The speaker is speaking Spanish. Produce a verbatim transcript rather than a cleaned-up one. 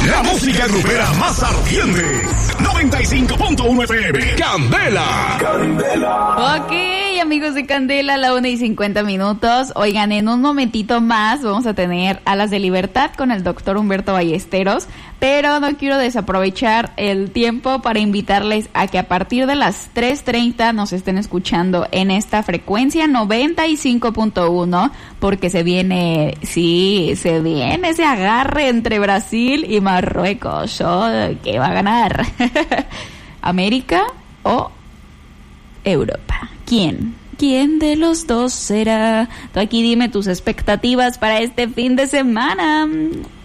La música grupera más ardiente. noventa y cinco punto uno F M. Candela. Candela. Ok, amigos de Candela, la una y cincuenta minutos. Oigan, en un momentito más vamos a tener Alas de Libertad con el doctor Humberto Ballesteros, pero no quiero desaprovechar el tiempo para invitarles a que a partir de las tres treinta nos estén escuchando en esta frecuencia noventa y cinco punto uno, porque se viene, sí, se viene ese agarre entre Brasil y Marruecos. Oh, ¿qué va a ganar? ¿América o Europa? ¿Quién? ¿Quién de los dos será? Tú aquí dime tus expectativas para este fin de semana.